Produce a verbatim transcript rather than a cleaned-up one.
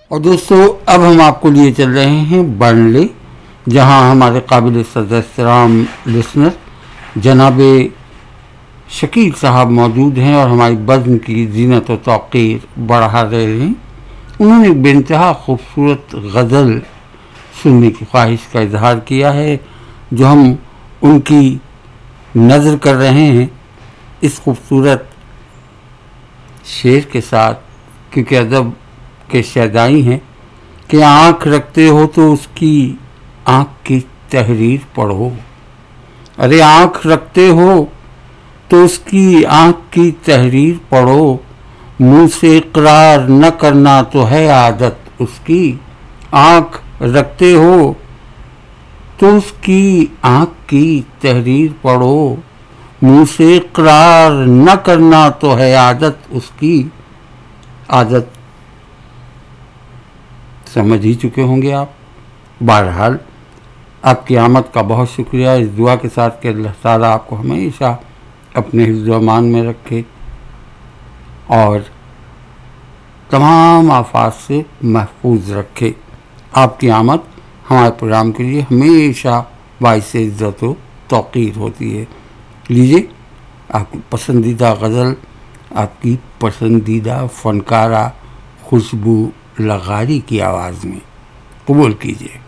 اور دوستو اب ہم آپ کو لیے چل رہے ہیں برنلے، جہاں ہمارے قابل صدر احترام لسنر جناب شکیل صاحب موجود ہیں اور ہماری بزم کی زینت و توقیر بڑھا رہے ہیں۔ انہوں نے بے انتہا خوبصورت غزل سننے کی خواہش کا اظہار کیا ہے، جو ہم ان کی نظر کر رہے ہیں اس خوبصورت شعر کے ساتھ، کیونکہ ادب کے شیدائی ہیں کہ آنکھ رکھتے ہو تو اس کی آنکھ کی تحریر پڑھو، ارے آنکھ رکھتے ہو تو اس کی آنکھ کی تحریر پڑھو، منہ سے اقرار نہ کرنا تو ہے عادت اس کی، آنکھ رکھتے ہو تو اس کی آنکھ کی تحریر پڑھو، منہ سے اقرار نہ کرنا تو ہے عادت اس کی۔ عادت سمجھ ہی چکے ہوں گے آپ۔ بہرحال آپ کی آمد کا بہت شکریہ، اس دعا کے ساتھ کہ اللہ تعالیٰ آپ کو ہمیشہ اپنے حفظ و امان میں رکھے اور تمام آفات سے محفوظ رکھے۔ آپ کی آمد ہمارے پروگرام کے لیے ہمیشہ باعث عزت و توقیر ہوتی ہے۔ لیجیے آپ کی پسندیدہ غزل آپ کی پسندیدہ فنکارہ خوشبو لغاری کی آواز میں قبول کیجیے۔